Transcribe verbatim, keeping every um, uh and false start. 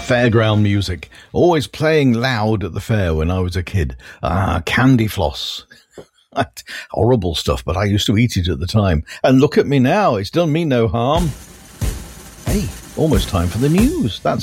fairground music, always playing loud at the fair when I was a kid. Ah, candy floss. Horrible stuff, but I used to eat it at the time. And look at me now, it's done me no harm. Hey, almost time for the news. That's